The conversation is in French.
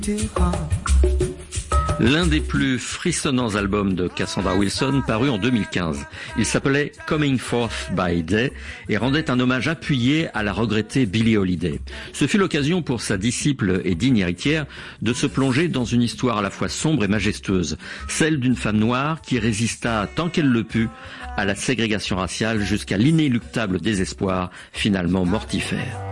L'un des plus frissonnants albums de Cassandra Wilson paru en 2015. Il s'appelait Coming Forth by Day et rendait un hommage appuyé à la regrettée Billie Holiday. Ce fut l'occasion pour sa disciple et digne héritière de se plonger dans une histoire à la fois sombre et majestueuse, celle d'une femme noire qui résista tant qu'elle le put à la ségrégation raciale jusqu'à l'inéluctable désespoir finalement mortifère.